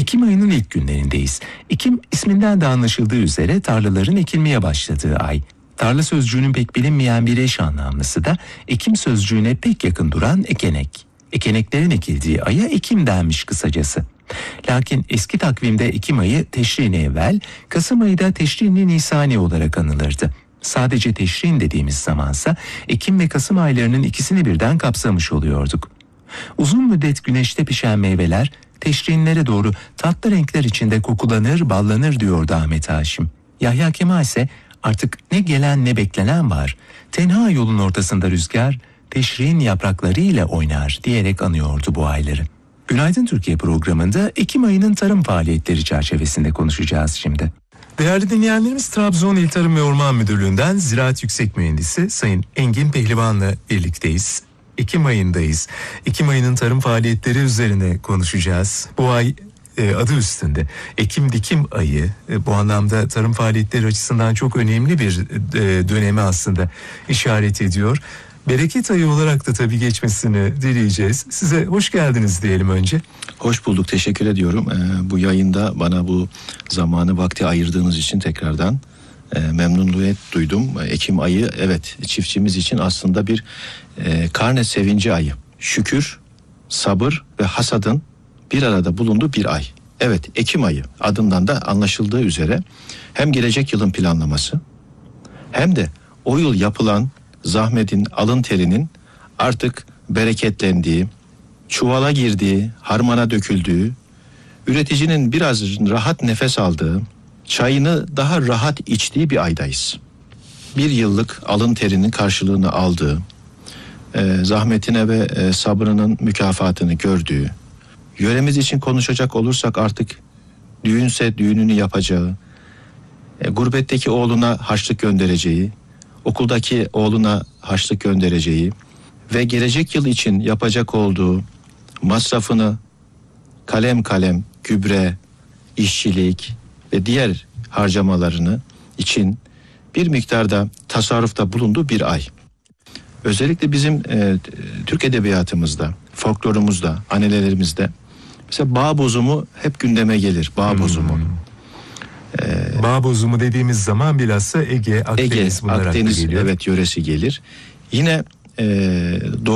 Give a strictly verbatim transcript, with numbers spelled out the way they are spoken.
Ekim ayının ilk günlerindeyiz. Ekim isminden de anlaşıldığı üzere tarlaların ekilmeye başladığı ay. Tarla sözcüğünün pek bilinmeyen bir eş anlamlısı da Ekim sözcüğüne pek yakın duran ekenek. Ekeneklerin ekildiği aya Ekim denmiş kısacası. Lakin eski takvimde Ekim ayı Teşrin-i Evvel, Kasım ayı da Teşrin-i Nisani olarak anılırdı. Sadece Teşrin dediğimiz zamansa Ekim ve Kasım aylarının ikisini birden kapsamış oluyorduk. Uzun müddet güneşte pişen meyveler teşrinlere doğru tatlı renkler içinde kokulanır, ballanır diyordu Ahmet Haşim. Yahya Kemal ise artık ne gelen ne beklenen var. Tenha yolun ortasında rüzgar teşrin yapraklarıyla oynar diyerek anıyordu bu ayları. Günaydın Türkiye programında Ekim ayının tarım faaliyetleri çerçevesinde konuşacağız şimdi. Değerli dinleyenlerimiz, Trabzon İl Tarım ve Orman Müdürlüğü'nden Ziraat Yüksek Mühendisi Sayın Engin Pehlivan'la birlikteyiz. Ekim ayındayız. Ekim ayının tarım faaliyetleri üzerine konuşacağız. Bu ay e, adı üstünde Ekim Dikim ayı, e, bu anlamda tarım faaliyetleri açısından çok önemli bir e, dönemi aslında işaret ediyor. Bereket ayı olarak da tabii geçmesini dileyeceğiz. Size hoş geldiniz diyelim önce. Hoş bulduk, teşekkür ediyorum. Ee, bu yayında bana bu zamanı, vakti ayırdığınız için tekrardan e, memnuniyet duydum. Ekim ayı, evet, çiftçimiz için aslında bir e, karne sevinci ayı. Şükür, sabır ve hasadın bir arada bulunduğu bir ay. Evet, Ekim ayı adından da anlaşıldığı üzere hem gelecek yılın planlaması hem de o yıl yapılan zahmetin, alın terinin artık bereketlendiği, çuvala girdiği, harmana döküldüğü, üreticinin biraz rahat nefes aldığı, çayını daha rahat içtiği bir aydayız. Bir yıllık alın terinin karşılığını aldığı, e, zahmetine ve e, sabrının mükafatını gördüğü, yöremiz için konuşacak olursak artık düğünse düğününü yapacağı, e, gurbetteki oğluna harçlık göndereceği, okuldaki oğluna harçlık göndereceği ve gelecek yıl için yapacak olduğu masrafını kalem kalem gübre, işçilik ve diğer harcamalarını için bir miktarda tasarrufta bulunduğu bir ay. Özellikle bizim e, Türk edebiyatımızda, folklorumuzda, annelerimizde mesela bağ bozumu hep gündeme gelir. Bağ hmm. bozumu. Ee, Bağ bozumu dediğimiz zaman bilhassa Ege, Akdeniz, Ege, bunlar Akdeniz, geliyor. Evet, yöresi gelir. Yine e,